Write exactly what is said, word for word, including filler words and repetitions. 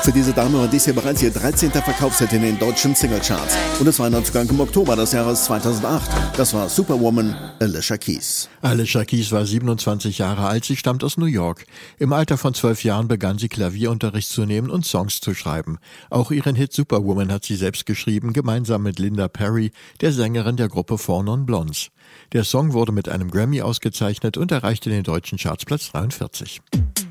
Für diese Dame war dies hier bereits ihr dreizehnter Verkaufshit in den deutschen Singlecharts. Und es war ein Neuzugang im Oktober des Jahres zweitausendacht. Das war Superwoman, Alicia Keys. Alicia Keys war siebenundzwanzig Jahre alt, sie stammt aus New York. Im Alter von zwölf Jahren begann sie Klavierunterricht zu nehmen und Songs zu schreiben. Auch ihren Hit Superwoman hat sie selbst geschrieben, gemeinsam mit Linda Perry, der Sängerin der Gruppe Four Non Blondes. Der Song wurde mit einem Grammy ausgezeichnet und erreichte den deutschen Charts Platz dreiundvierzig.